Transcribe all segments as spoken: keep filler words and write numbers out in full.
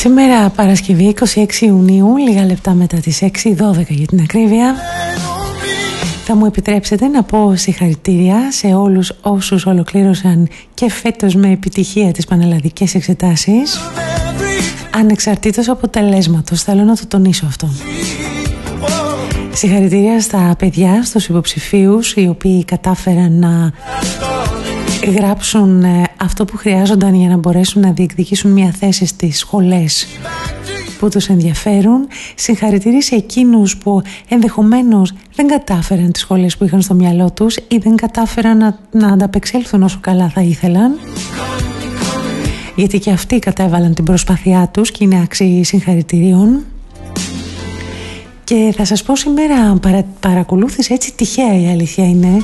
Σήμερα Παρασκευή είκοσι έξι Ιουνίου, λίγα λεπτά μετά τις έξι, δώδεκα για την ακρίβεια. Θα μου επιτρέψετε να πω συγχαρητήρια σε όλους όσους ολοκλήρωσαν και φέτος με επιτυχία τις πανελλαδικές εξετάσεις, ανεξαρτήτως αποτελέσματος. Θέλω να το τονίσω αυτό. Συγχαρητήρια στα παιδιά, στους υποψηφίους, οι οποίοι κατάφεραν να γράψουν αυτό που χρειάζονταν για να μπορέσουν να διεκδικήσουν μια θέση στις σχολές που τους ενδιαφέρουν. Συγχαρητήρια σε εκείνους που ενδεχομένως δεν κατάφεραν τις σχολές που είχαν στο μυαλό τους ή δεν κατάφεραν να, να ανταπεξέλθουν όσο καλά θα ήθελαν, γιατί και αυτοί κατέβαλαν την προσπάθειά τους και είναι άξιοι συγχαρητηρίων. Και θα σας πω σήμερα παρα, παρακολούθησε έτσι τυχαία, η αλήθεια είναι,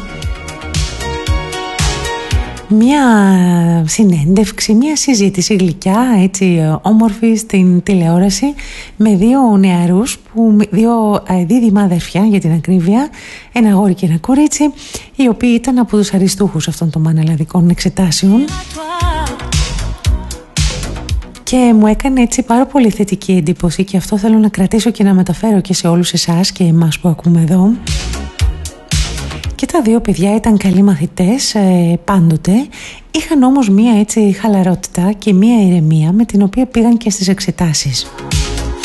μια συνέντευξη, μια συζήτηση γλυκιά, έτσι όμορφη, στην τηλεόραση με δύο νεαρούς, που, δύο δίδυμα αδέρφια για την ακρίβεια, ένα αγόρι και ένα κορίτσι, οι οποίοι ήταν από τους αριστούχους αυτών των πανελλαδικών εξετάσεων. Και μου έκανε έτσι πάρα πολύ θετική εντύπωση, και αυτό θέλω να κρατήσω και να μεταφέρω και σε όλους εσάς και εμάς που ακούμε εδώ. Και τα δύο παιδιά ήταν καλοί μαθητές ε, πάντοτε, είχαν όμως μία έτσι χαλαρότητα και μία ηρεμία με την οποία πήγαν και στις εξετάσεις.